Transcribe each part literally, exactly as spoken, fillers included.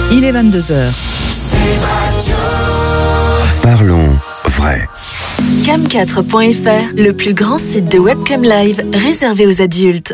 Il est vingt-deux heures. Parlons vrai. cam quatre point f r, le plus grand site de webcam live réservé aux adultes.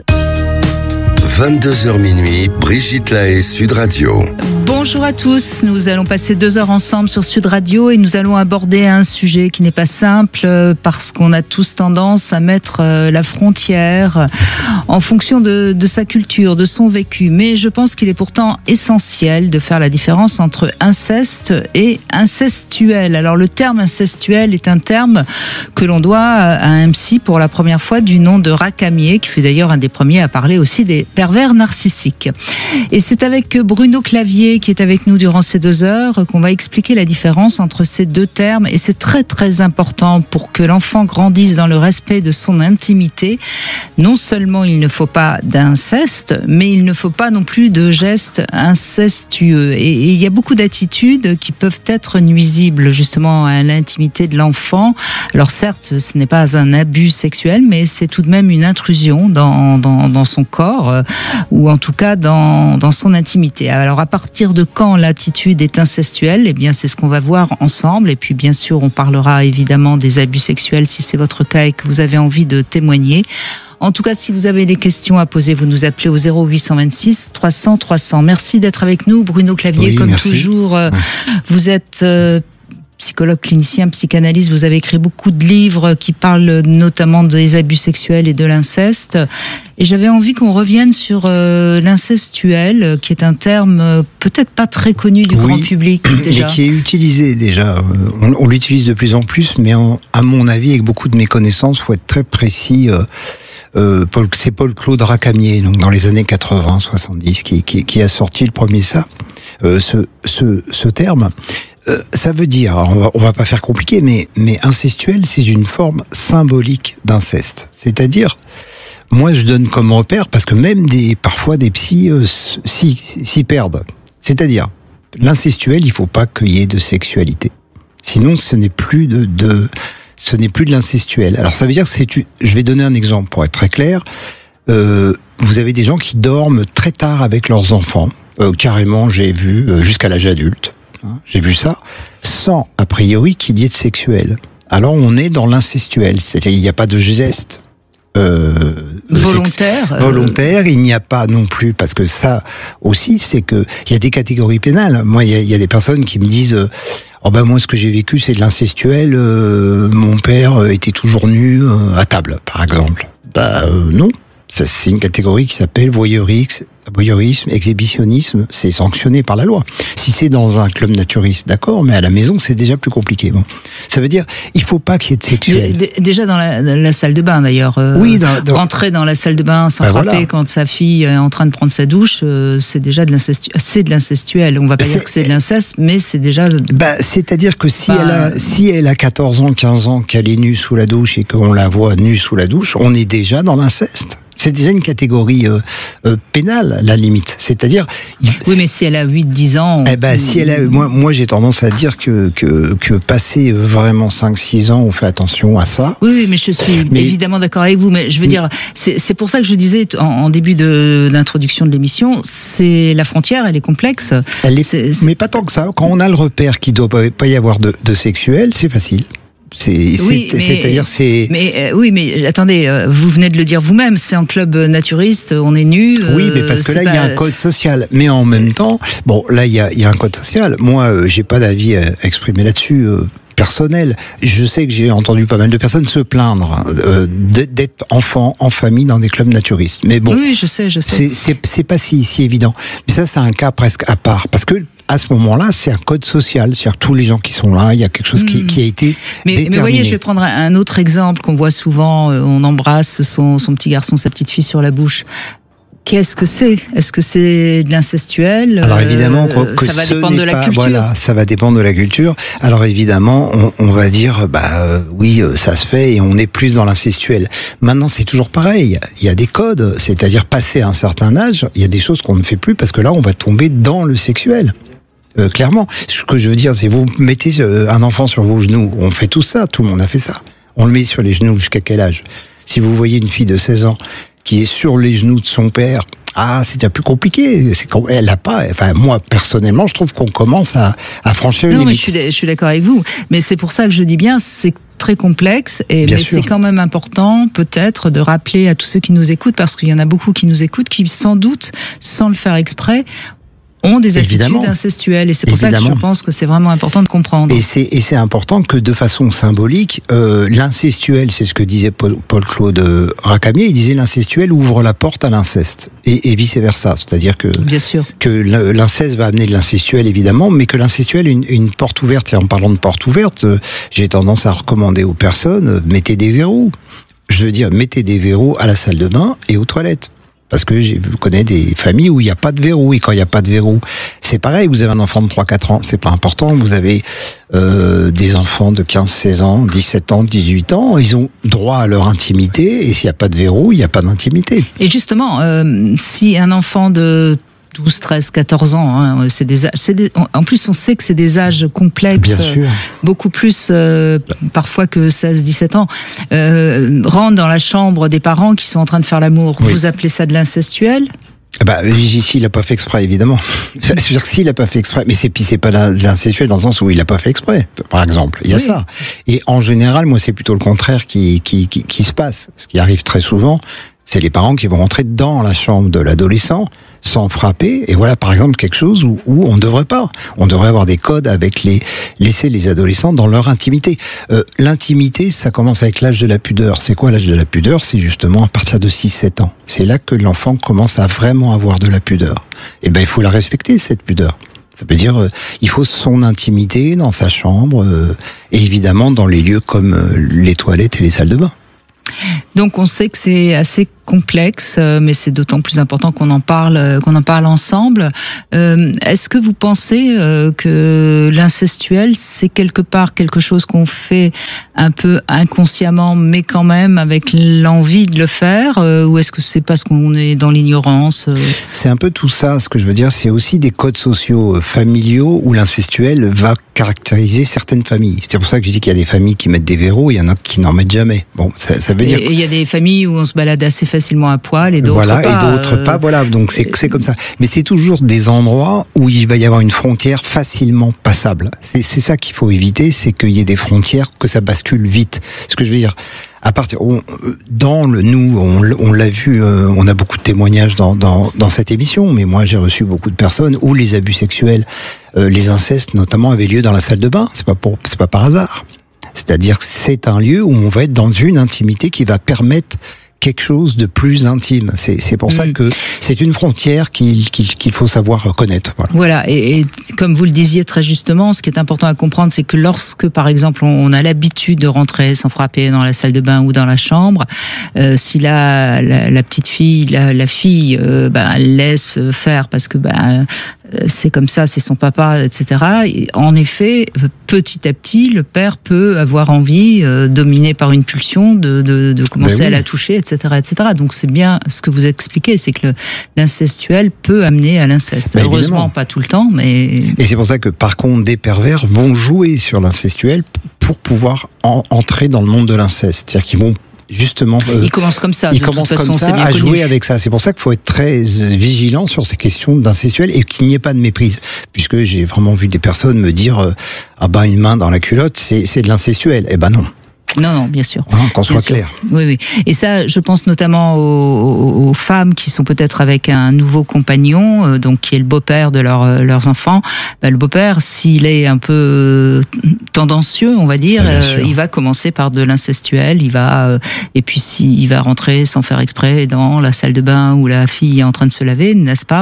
vingt-deux heures minuit, Brigitte Lahaie, Sud Radio. Bonjour à tous, nous allons passer deux heures ensemble sur Sud Radio et nous allons aborder un sujet qui n'est pas simple parce qu'on a tous tendance à mettre la frontière en fonction de, de sa culture, de son vécu. Mais je pense qu'il est pourtant essentiel de faire la différence entre inceste et incestuel. Alors le terme incestuel est un terme que l'on doit à un psy pour la première fois du nom de Racamier, qui fut d'ailleurs un des premiers à parler aussi des pervers narcissiques. Et c'est avec Bruno Clavier qui est avec nous durant ces deux heures qu'on va expliquer la différence entre ces deux termes, et c'est très très important pour que l'enfant grandisse dans le respect de son intimité. Non seulement il ne faut pas d'inceste, mais il ne faut pas non plus de gestes incestueux, et, et il y a beaucoup d'attitudes qui peuvent être nuisibles justement à l'intimité de l'enfant. Alors certes, ce n'est pas un abus sexuel, mais c'est tout de même une intrusion dans, dans, dans son corps, euh, ou en tout cas dans, dans son intimité. Alors à partir de quand l'attitude est incestuelle, eh bien c'est ce qu'on va voir ensemble, et puis bien sûr on parlera évidemment des abus sexuels si c'est votre cas et que vous avez envie de témoigner. En tout cas, si vous avez des questions à poser, vous nous appelez au zéro huit cent vingt-six trois cents trois cents. Merci d'être avec nous, Bruno Clavier. Oui, comme merci. toujours, euh, vous êtes euh, psychologue clinicien, psychanalyste, vous avez écrit beaucoup de livres qui parlent notamment des abus sexuels et de l'inceste. Et j'avais envie qu'on revienne sur euh, l'incestuel, qui est un terme euh, peut-être pas très connu du Oui, grand public déjà. Mais qui est utilisé déjà. On, on l'utilise de plus en plus, mais en, à mon avis, avec beaucoup de méconnaissances, faut être très précis. Euh, euh, Paul, c'est Paul-Claude Racamier, donc dans les années quatre-vingts soixante-dix, qui, qui, qui a sorti le premier ça, euh, ce, ce, ce terme. Euh, ça veut dire, on va, on va pas faire compliqué, mais, mais incestuel, c'est une forme symbolique d'inceste. C'est-à-dire, moi je donne comme repère, parce que même des, parfois des psys euh, s'y, s'y perdent. C'est-à-dire, l'incestuel, il faut pas qu'il y ait de sexualité. Sinon, ce n'est plus de, de, ce n'est plus de l'incestuel. Alors ça veut dire que c'est, je vais donner un exemple pour être très clair. Euh, vous avez des gens qui dorment très tard avec leurs enfants. Euh, carrément, j'ai vu, euh, jusqu'à l'âge adulte. J'ai vu ça, sans, a priori, qu'il y ait de sexuel. Alors on est dans l'incestuel, c'est-à-dire il n'y a pas de geste euh, volontaire. Sexe, volontaire, il n'y a pas non plus, parce que ça aussi, c'est que il y a des catégories pénales. Moi, il y a, il y a des personnes qui me disent, euh, oh ben moi, ce que j'ai vécu, c'est de l'incestuel. Euh, mon père était toujours nu euh, à table, par exemple. Bah euh, non, ça, c'est une catégorie qui s'appelle voyeurisme. Voyeurisme, exhibitionnisme, c'est sanctionné par la loi. Si c'est dans un club naturiste, d'accord, mais à la maison, c'est déjà plus compliqué. Bon, ça veut dire, il faut pas qu'il y ait de sexuel. D- déjà dans la, dans la salle de bain, d'ailleurs. Euh, oui, dans, dans... Rentrer dans la salle de bain sans ben frapper voilà. quand sa fille est en train de prendre sa douche, euh, c'est déjà de l'incestuel. C'est de l'incestuel. On va pas c'est... dire que c'est de l'inceste, mais c'est déjà. Ben, c'est-à-dire que si bah... elle a, si elle a quatorze ans, quinze ans, qu'elle est nue sous la douche et qu'on la voit nue sous la douche, on est déjà dans l'inceste. C'est déjà une catégorie euh, euh, pénale, la limite. C'est-à-dire... Il... Oui, mais si elle a huit dix ans... On... Eh ben, si elle a... Moi, moi, j'ai tendance à dire que, que, que passer vraiment cinq six ans, on fait attention à ça. Oui, oui, mais je suis mais... évidemment d'accord avec vous. Mais je veux mais... dire, c'est, c'est pour ça que je disais en, en début de, d'introduction de l'émission, c'est la frontière, elle est complexe. Elle est... C'est, c'est... Mais pas tant que ça. Quand on a le repère qu'il ne doit pas y avoir de, de sexuel, c'est facile. C'est, oui, c'est, mais, c'est-à-dire c'est. Mais euh, oui, mais attendez, euh, vous venez de le dire vous-même, c'est un club naturiste, on est nu. Euh, oui, mais parce que là, il pas... y a un code social. Mais en même temps, bon, là, il y a, y a un code social. Moi, euh, j'ai pas d'avis à exprimer là-dessus. Euh, personnel. Je sais que j'ai entendu pas mal de personnes se plaindre euh, d'être enfant en famille dans des clubs naturistes. Mais bon, oui, je sais, je sais. C'est, c'est, c'est pas si, si évident. Mais ça, c'est un cas presque à part, parce que à ce moment-là, c'est un code social. C'est-à-dire tous les gens qui sont là, il y a quelque chose qui, mmh. qui a été mais, déterminé. Mais voyez, je vais prendre un autre exemple qu'on voit souvent. On embrasse son, son petit garçon, sa petite fille sur la bouche. Qu'est-ce que c'est ? Est-ce que c'est de l'incestuel ? Alors évidemment, euh, que ça va ce dépendre de la pas, culture. Voilà, ça va dépendre de la culture. Alors évidemment, on, on va dire, bah euh, oui, ça se fait et on est plus dans l'incestuel. Maintenant, c'est toujours pareil. Il y a des codes, c'est-à-dire passé un certain âge, il y a des choses qu'on ne fait plus parce que là, on va tomber dans le sexuel. Euh, clairement, ce que je veux dire, c'est vous mettez un enfant sur vos genoux. On fait tout ça, tout le monde a fait ça. On le met sur les genoux jusqu'à quel âge ? Si vous voyez une fille de seize ans qui est sur les genoux de son père ah, c'est déjà plus compliqué. C'est, elle a pas, enfin, moi, personnellement, je trouve qu'on commence à, à franchir une non, limite. mais je suis, je suis d'accord avec vous. Mais c'est pour ça que je dis bien, c'est très complexe. Et, mais sûr. C'est quand même important, peut-être, de rappeler à tous ceux qui nous écoutent, parce qu'il y en a beaucoup qui nous écoutent, qui, sans doute, sans le faire exprès, ont des Évidemment. attitudes incestuelles. Et c'est pour Évidemment. ça que je pense que c'est vraiment important de comprendre. Et c'est, et c'est important que, de façon symbolique, euh, l'incestuel, c'est ce que disait Paul, Paul-Claude Racamier, il disait l'incestuel ouvre la porte à l'inceste. Et, et vice-versa. C'est-à-dire que, Bien sûr. que l'inceste va amener de l'incestuel, évidemment, mais que l'incestuel est une, une porte ouverte. Et en parlant de porte ouverte, euh, j'ai tendance à recommander aux personnes, euh, mettez des verrous. Je veux dire, mettez des verrous à la salle de bain et aux toilettes. Parce que je connais des familles où il n'y a pas de verrou, et quand il n'y a pas de verrou, c'est pareil, vous avez un enfant de trois quatre ans, c'est pas important, vous avez euh, des enfants de quinze seize ans, dix-sept ans, dix-huit ans, ils ont droit à leur intimité, et s'il n'y a pas de verrou, il n'y a pas d'intimité. Et justement, euh, si un enfant de douze, treize, quatorze ans, hein, c'est des, c'est des, en plus on sait que c'est des âges complexes, Bien sûr. beaucoup plus euh, parfois que seize, dix-sept ans, euh, rentre dans la chambre des parents qui sont en train de faire l'amour. Oui. Vous appelez ça de l'incestuel ? Bah, ici, il n'a pas fait exprès, évidemment. C'est-à-dire que s'il n'a pas fait exprès, mais c'est, puis c'est pas l'incestuel dans le sens où il n'a pas fait exprès, par exemple. Il y a oui. ça. Et en général, moi, c'est plutôt le contraire qui, qui, qui, qui se passe. Ce qui arrive très souvent, c'est les parents qui vont rentrer dans la chambre de l'adolescent sans frapper. Et voilà, par exemple, quelque chose où, où on ne devrait pas. On devrait avoir des codes avec les, laisser les adolescents dans leur intimité. Euh, l'intimité, ça commence avec l'âge de la pudeur. C'est quoi l'âge de la pudeur ? C'est justement à partir de six sept ans. C'est là que l'enfant commence à vraiment avoir de la pudeur. Et ben, il faut la respecter, cette pudeur. Ça veut dire, euh, il faut son intimité dans sa chambre, euh, et évidemment dans les lieux comme euh, les toilettes et les salles de bain. Donc on sait que c'est assez complexe, mais c'est d'autant plus important qu'on en parle, qu'on en parle ensemble. Euh, est-ce que vous pensez euh, que l'incestuel, c'est quelque part quelque chose qu'on fait un peu inconsciemment, mais quand même avec l'envie de le faire, euh, ou est-ce que c'est parce qu'on est dans l'ignorance euh... C'est un peu tout ça. Ce que je veux dire, c'est aussi des codes sociaux familiaux où l'incestuel va caractériser certaines familles. C'est pour ça que je dis qu'il y a des familles qui mettent des verrous, et il y en a qui n'en mettent jamais. Bon, ça, ça veut dire. Et il y a des familles où on se balade assez facilement à poil et d'autres voilà, pas. Voilà, et d'autres euh... pas. Voilà, donc c'est, c'est comme ça. Mais c'est toujours des endroits où il va y avoir une frontière facilement passable. C'est, c'est ça qu'il faut éviter, c'est qu'il y ait des frontières, que ça bascule vite. Ce que je veux dire, à partir, on, dans le, nous, on, on l'a vu, euh, on a beaucoup de témoignages dans, dans, dans cette émission, mais moi j'ai reçu beaucoup de personnes où les abus sexuels, euh, les incestes notamment, avaient lieu dans la salle de bain. C'est pas pour, c'est pas par hasard. C'est-à-dire que c'est un lieu où on va être dans une intimité qui va permettre quelque chose de plus intime. C'est, c'est pour mmh. ça que c'est une frontière qu'il, qu'il, qu'il faut savoir connaître. Voilà. Voilà. Et, et comme vous le disiez très justement, ce qui est important à comprendre, c'est que lorsque, par exemple, on a l'habitude de rentrer sans frapper dans la salle de bain ou dans la chambre, euh, si la, la, la petite fille, la, la fille, euh, ben, laisse faire parce que ben, c'est comme ça, c'est son papa, et cetera. Et en effet, petit à petit, le père peut avoir envie, euh, dominé par une pulsion, de, de, de commencer oui. à la toucher, et cetera, et cetera. Donc c'est bien ce que vous expliquez, c'est que le, l'incestuel peut amener à l'inceste. Bah, Heureusement, évidemment. Pas tout le temps, mais... Et c'est pour ça que, par contre, des pervers vont jouer sur l'incestuel pour pouvoir en, entrer dans le monde de l'inceste. C'est-à-dire qu'ils vont justement, euh, il commence comme ça. Il commence comme façon, ça à connu. jouer avec ça. C'est pour ça qu'il faut être très vigilant sur ces questions d'incestuel et qu'il n'y ait pas de méprise. Puisque j'ai vraiment vu des personnes me dire euh, ah ben une main dans la culotte, c'est, c'est de l'incestuel. Eh ben non. Non, non, bien sûr. Hein, qu'on soit bien clair. Sûr. Oui, oui. Et ça, je pense notamment aux, aux femmes qui sont peut-être avec un nouveau compagnon, euh, donc qui est le beau-père de leur, euh, leurs enfants. Ben, le beau-père, s'il est un peu euh, tendancieux, on va dire, euh, il va commencer par de l'incestuel. Il va, euh, et puis s'il va rentrer sans faire exprès dans la salle de bain où la fille est en train de se laver, n'est-ce pas ?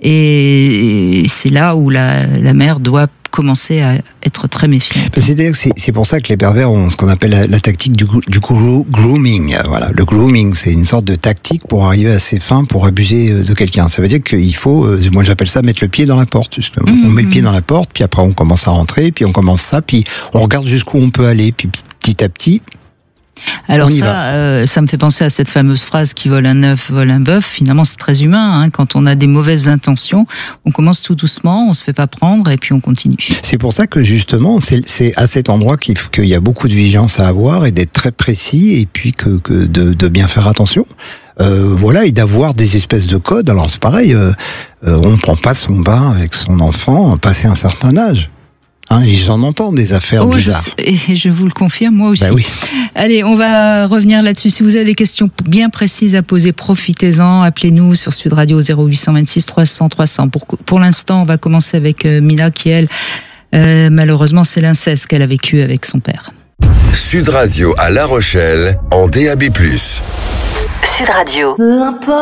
Et, et c'est là où la, la mère doit commencer à être très méfiante. C'est-à-dire que c'est, c'est pour ça que les pervers ont ce qu'on appelle la, la tactique du, du grooming. Voilà, le grooming, c'est une sorte de tactique pour arriver à ses fins, pour abuser de quelqu'un. Ça veut dire qu'il faut, moi j'appelle ça mettre le pied dans la porte, justement. Mmh, on met mmh. le pied dans la porte, puis après on commence à rentrer, puis on commence ça, puis on regarde jusqu'où on peut aller, puis petit à petit... Alors ça, euh, ça me fait penser à cette fameuse phrase qui vole un œuf, vole un bœuf. Finalement, c'est très humain. Hein. Quand on a des mauvaises intentions, on commence tout doucement, on se fait pas prendre et puis on continue. C'est pour ça que justement, c'est, c'est à cet endroit qu'il, qu'il y a beaucoup de vigilance à avoir et d'être très précis et puis que, que de, de bien faire attention. Euh, voilà, et d'avoir des espèces de codes. Alors c'est pareil, euh, euh, on ne prend pas son bain avec son enfant passé un certain âge. Hein, et j'en entends des affaires oh, bizarres. Je, et je vous le confirme, moi aussi. Bah oui. Allez, on va revenir là-dessus. Si vous avez des questions bien précises à poser, profitez-en. Appelez-nous sur Sud Radio zéro huit cent vingt-six trois cents trois cents. Pour, pour l'instant, on va commencer avec euh, Mina qui, elle, euh, malheureusement, c'est l'inceste qu'elle a vécu avec son père. Sud Radio à La Rochelle, en D A B plus. Sud Radio. Peu importe.